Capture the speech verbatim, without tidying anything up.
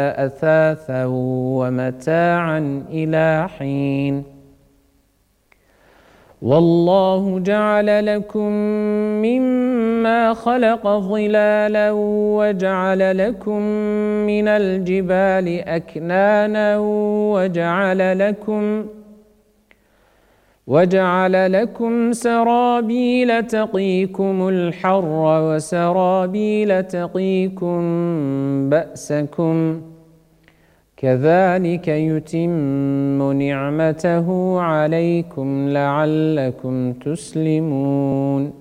أثاثا ومتاعا إلى حين. والله جعل لكم مما خلق ظلالا وجعل لكم من الجبال أكنانا وجعل لكم وجعل لكم سرابيل تقيكم الحر وسرابيل تقيكم بأسكم كذلك يتم نعمته عليكم لعلكم تسلمون.